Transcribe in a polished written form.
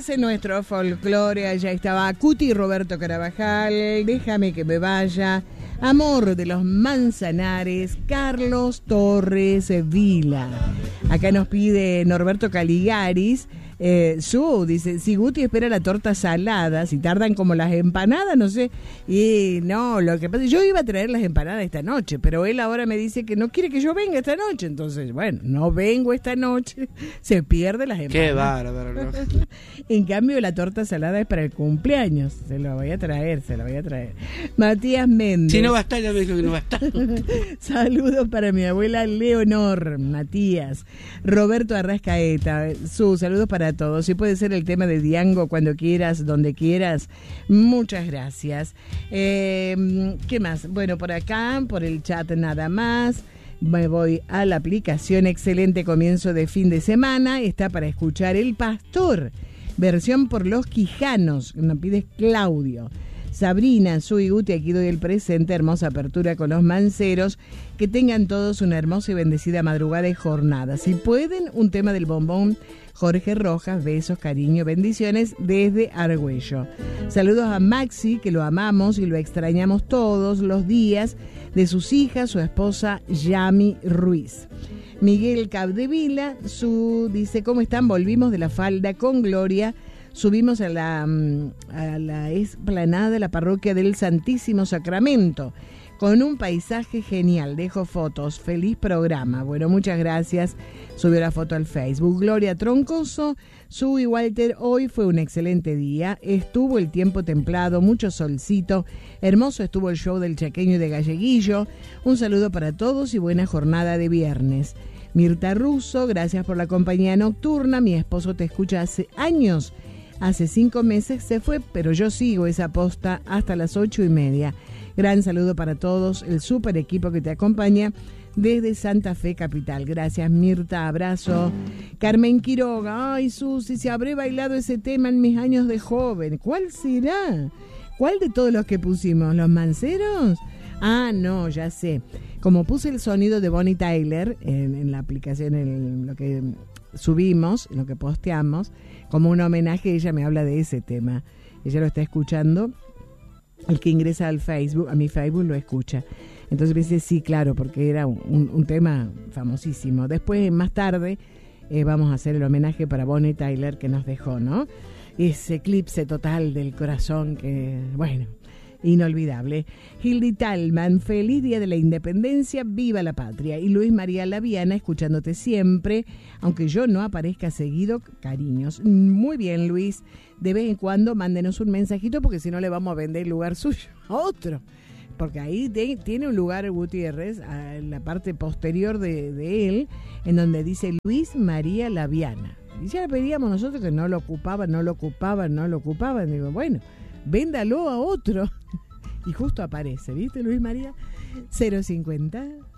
es nuestro folclore. Allá estaba Cuti Roberto Carabajal, Déjame que me vaya, Amor de los Manzanares, Carlos Torres Vila. Acá nos pide Norberto Caligaris. Dice, si Guti espera la torta salada, si tardan como las empanadas, no sé. Y no, lo que pasa, yo iba a traer las empanadas esta noche, pero él ahora me dice que no quiere que yo venga esta noche. Entonces, bueno, no vengo esta noche, se pierde las empanadas. Qué bárbaro, ¿no? En cambio, la torta salada es para el cumpleaños. Se la voy a traer. Matías Méndez. Si no va a estar, ya me dijo que no va a estar. Saludos para mi abuela Leonor, Matías. Roberto Arrascaeta. Saludos para todos. Si puede ser el tema de Diango cuando quieras, donde quieras. Muchas gracias. ¿Qué más? Bueno, por acá, por el chat nada más. Me voy a la aplicación. Excelente comienzo de fin de semana. Está para escuchar El Pastor, versión por Los Quijanos. Nos pide Claudio. Sabrina, Sui, Guti, aquí doy el presente. Hermosa apertura con los manceros. Que tengan todos una hermosa y bendecida madrugada y jornada. Si pueden, un tema del bombón Jorge Rojas. Besos, cariño, bendiciones desde Argüello. Saludos a Maxi, que lo amamos y lo extrañamos todos los días, de sus hijas, su esposa Yami Ruiz. Miguel Capdevila, dice, ¿cómo están? Volvimos de la falda con Gloria. Subimos a la explanada de la parroquia del Santísimo Sacramento con un paisaje genial. Dejo fotos. Feliz programa. Bueno, muchas gracias. Subió la foto al Facebook. Gloria Troncoso, y Walter, hoy fue un excelente día. Estuvo el tiempo templado, mucho solcito. Hermoso estuvo el show del Chaqueño y de Galleguillo. Un saludo para todos y buena jornada de viernes. Mirta Russo, gracias por la compañía nocturna. Mi esposo te escucha hace años. Hace 5 meses se fue, pero yo sigo esa posta hasta las 8:30. Gran saludo para todos, el super equipo que te acompaña desde Santa Fe Capital. Gracias, Mirta, abrazo. Carmen Quiroga, ay, Susi, si habré bailado ese tema en mis años de joven. ¿Cuál será? ¿Cuál de todos los que pusimos? ¿Los manceros? Ah, no, ya sé. Como puse el sonido de Bonnie Tyler en la aplicación, en lo que subimos, en lo que posteamos, como un homenaje, ella me habla de ese tema. Ella lo está escuchando. El que ingresa al Facebook, a mi Facebook, lo escucha. Entonces me dice, sí, claro, porque era un tema famosísimo. Después, más tarde, vamos a hacer el homenaje para Bonnie Tyler que nos dejó, ¿no? Ese eclipse total del corazón que, bueno, inolvidable. Hildy Talman, feliz día de la independencia, viva la patria. Y Luis María Laviana, escuchándote siempre, aunque yo no aparezca seguido, cariños. Muy bien, Luis, de vez en cuando mándenos un mensajito porque si no le vamos a vender el lugar suyo a otro. Porque ahí tiene un lugar Gutiérrez, en la parte posterior de él, en donde dice Luis María Laviana. Y ya le pedíamos nosotros que no lo ocupaban. Digo, bueno, véndalo a otro. Y justo aparece, ¿viste, Luis María? 050